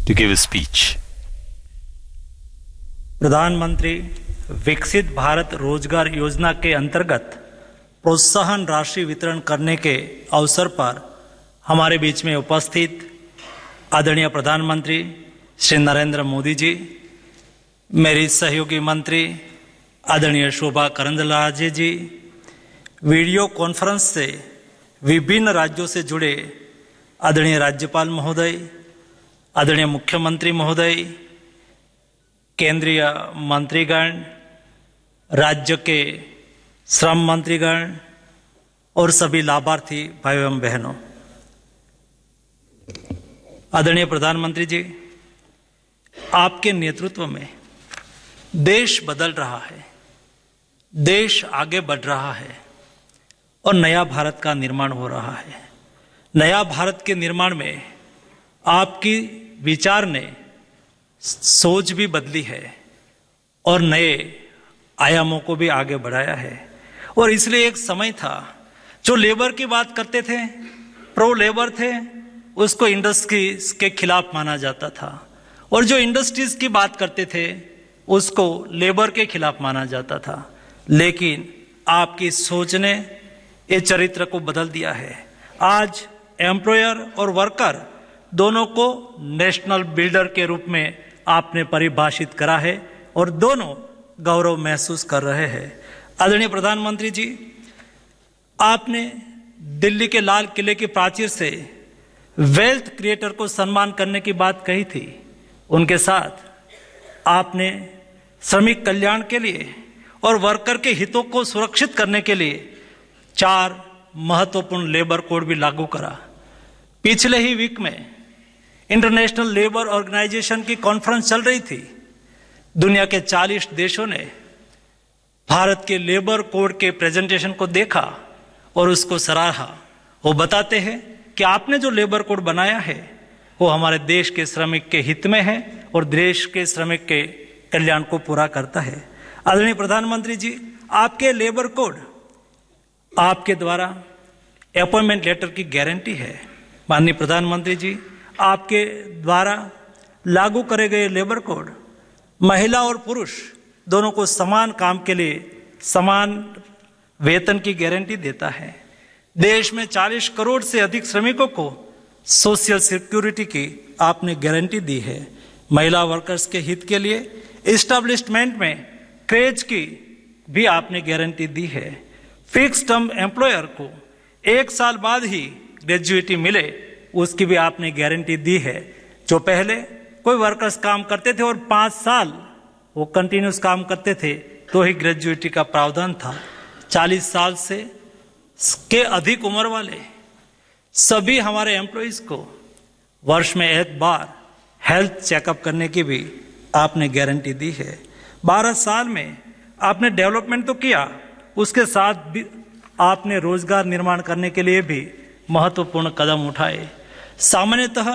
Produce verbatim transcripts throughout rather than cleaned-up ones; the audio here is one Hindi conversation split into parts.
to give a speech. प्रधानमंत्री विकसित भारत रोजगार योजना के अंतर्गत प्रोत्साहन राशि वितरण करने के अवसर पर हमारे बीच में उपस्थित आदरणीय प्रधानमंत्री श्री नरेंद्र मोदी जी, मेरी सहयोगी मंत्री आदरणीय शोभा करंदलाजे जी, वीडियो कॉन्फ्रेंस से विभिन्न राज्यों से जुड़े आदरणीय राज्यपाल महोदय, आदरणीय मुख्यमंत्री महोदय, केंद्रीय मंत्रीगण, राज्य के श्रम मंत्रीगण और सभी लाभार्थी भाई एवं बहनों, आदरणीय प्रधानमंत्री जी, आपके नेतृत्व में देश बदल रहा है, देश आगे बढ़ रहा है और नया भारत का निर्माण हो रहा है। नया भारत के निर्माण में आपकी विचार ने सोच भी बदली है और नए आयामों को भी आगे बढ़ाया है। और इसलिए एक समय था जो लेबर की बात करते थे, प्रो लेबर थे, उसको इंडस्ट्रीज के खिलाफ माना जाता था, और जो इंडस्ट्रीज की बात करते थे उसको लेबर के खिलाफ माना जाता था। लेकिन आपकी सोच ने ये चरित्र को बदल दिया है। आज एम्प्लॉयर और वर्कर दोनों को नेशनल बिल्डर के रूप में आपने परिभाषित करा है और दोनों गौरव महसूस कर रहे हैं। आदरणीय प्रधानमंत्री जी, आपने दिल्ली के लाल किले की प्राचीर से वेल्थ क्रिएटर को सम्मान करने की बात कही थी। उनके साथ आपने श्रमिक कल्याण के लिए और वर्कर के हितों को सुरक्षित करने के लिए चार महत्वपूर्ण लेबर कोड भी लागू करा। पिछले ही वीक में इंटरनेशनल लेबर ऑर्गेनाइजेशन की कॉन्फ्रेंस चल रही थी। दुनिया के चालीस देशों ने भारत के लेबर कोड के प्रेजेंटेशन को देखा और उसको सराहा। वो बताते हैं कि आपने जो लेबर कोड बनाया है वो हमारे देश के श्रमिक के हित में है और देश के श्रमिक के कल्याण को पूरा करता है। आदरणीय प्रधानमंत्री जी, आपके लेबर कोड आपके द्वारा अपॉइंटमेंट लेटर की गारंटी है। माननीय प्रधानमंत्री जी, आपके द्वारा लागू करे गए लेबर कोड महिला और पुरुष दोनों को समान काम के लिए समान वेतन की गारंटी देता है। देश में चालीस करोड़ से अधिक श्रमिकों को सोशल सिक्योरिटी की आपने गारंटी दी है। महिला वर्कर्स के हित के लिए एस्टैब्लिशमेंट में क्रेज की भी आपने गारंटी दी है। फिक्स टर्म एम्प्लॉयर को एक साल बाद ही ग्रेजुएटी मिले, उसकी भी आपने गारंटी दी है। जो पहले कोई वर्कर्स काम करते थे और पांच साल वो कंटिन्यूस काम करते थे तो ही ग्रेजुएटी का प्रावधान था। चालीस साल से के अधिक उम्र वाले सभी हमारे एम्प्लॉइज को वर्ष में एक बार हेल्थ चेकअप करने की भी आपने गारंटी दी है। बारह साल में आपने डेवलपमेंट तो किया, उसके साथ भी आपने रोजगार निर्माण करने के लिए भी महत्वपूर्ण कदम उठाए। सामान्यतः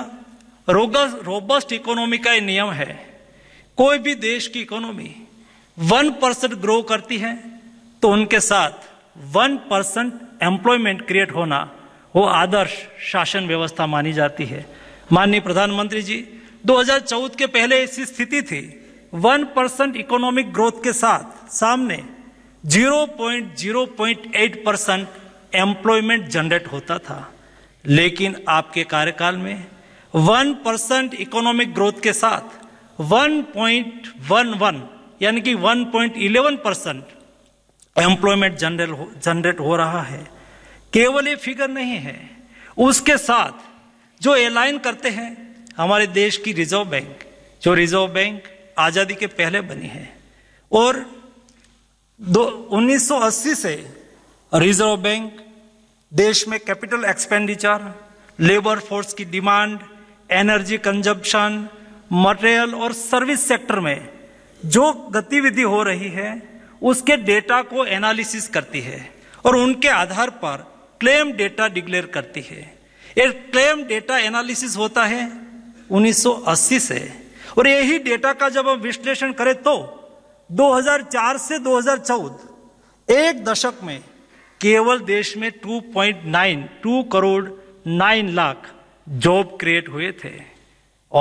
रोबस्ट इकोनॉमी का नियम है, कोई भी देश की इकोनॉमी वन परसेंट ग्रो करती है तो उनके साथ वन परसेंट एम्प्लॉयमेंट क्रिएट होना वो आदर्श शासन व्यवस्था मानी जाती है। माननीय प्रधानमंत्री जी, दो हज़ार चौदह के पहले ऐसी स्थिति थी, वन परसेंट इकोनॉमिक ग्रोथ के साथ सामने ज़ीरो पॉइंट ज़ीरो आठ परसेंट एम्प्लॉयमेंट जनरेट होता था। लेकिन आपके कार्यकाल में वन परसेंट इकोनॉमिक ग्रोथ के साथ वन पॉइंट वन वन यानी कि one point one one percent employment generate हो रहा है। केवल ये फिगर नहीं है, उसके साथ जो एलाइन करते हैं हमारे देश की रिजर्व बैंक, जो रिजर्व बैंक आजादी के पहले बनी है और उन्नीस सौ अस्सी से रिजर्व बैंक देश में कैपिटल एक्सपेंडिचर, लेबर फोर्स की डिमांड, एनर्जी कंजप्शन, मटेरियल और सर्विस सेक्टर में जो गतिविधि हो रही है उसके डेटा को एनालिसिस करती है और उनके आधार पर क्लेम डेटा डिक्लेयर करती है। ये क्लेम डेटा एनालिसिस होता है उन्नीस सौ अस्सी से, और यही डेटा का जब हम विश्लेषण करें तो दो हज़ार चार से दो हज़ार चौदह एक दशक में केवल देश में दो पॉइंट नौ दो करोड़ नौ लाख जॉब क्रिएट हुए थे।